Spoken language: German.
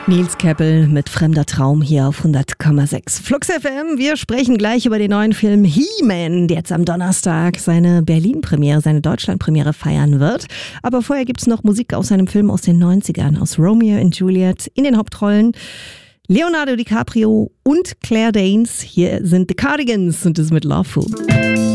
Nils Keppel mit Fremder Traum hier auf 100,6. Flux FM, wir sprechen gleich über den neuen Film He-Man, der jetzt am Donnerstag seine Berlin-Premiere, seine Deutschland-Premiere feiern wird. Aber vorher gibt es noch Musik aus seinem Film aus den 90ern, aus Romeo und Juliet, in den Hauptrollen Leonardo DiCaprio und Claire Danes. Hier sind The Cardigans und das mit Lawful.